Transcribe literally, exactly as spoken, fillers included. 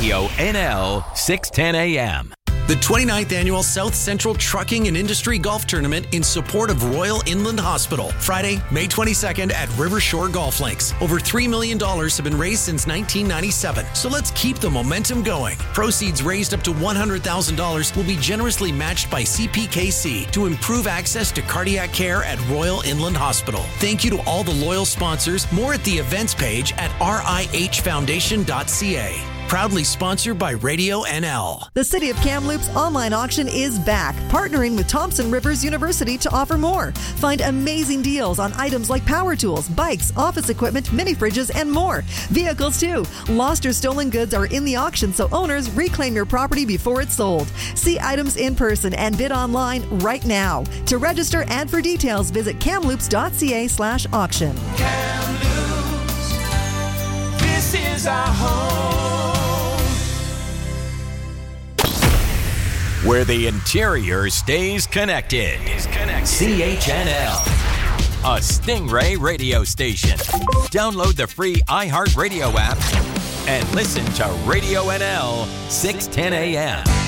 Radio N L six ten A M. The twenty-ninth Annual South Central Trucking and Industry Golf Tournament in support of Royal Inland Hospital. Friday, May twenty-second at Rivershore Golf Links. Over three million dollars have been raised since nineteen ninety-seven. So let's keep the momentum going. Proceeds raised up to one hundred thousand dollars will be generously matched by C P K C to improve access to cardiac care at Royal Inland Hospital. Thank you to all the loyal sponsors. More at the events page at r i h foundation dot c a. Proudly sponsored by Radio N L. The City of Kamloops online auction is back, partnering with Thompson Rivers University to offer more. Find amazing deals on items like power tools, bikes, office equipment, mini fridges, and more. Vehicles too. Lost or stolen goods are in the auction, so owners reclaim your property before it's sold. See items in person and bid online right now. To register and for details, visit kamloops dot c a slash auction. Kamloops, this is our home. Where the interior stays connected. Is connected. C H N L, a Stingray radio station. Download the free iHeartRadio app and listen to Radio N L six ten A M.